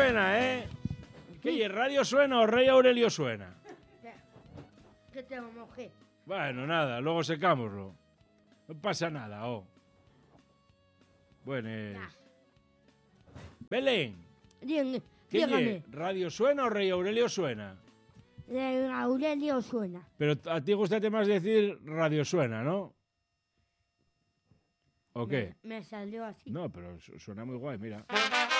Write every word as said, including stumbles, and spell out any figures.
suena, ¿eh? ¿Qué? ¿Radio suena o Rey Aurelio suena? ¿Qué te mojé? Bueno, nada, luego secámoslo. No pasa nada, oh. Bueno, es... Belén. Dígame. ¿Qué dígame. ye? ¿Radio suena o Rey Aurelio suena? Rey Aurelio suena. Pero a ti gusta más decir Radio suena, ¿no? ¿O qué? Me, me salió así. No, pero su- suena muy guay, mira.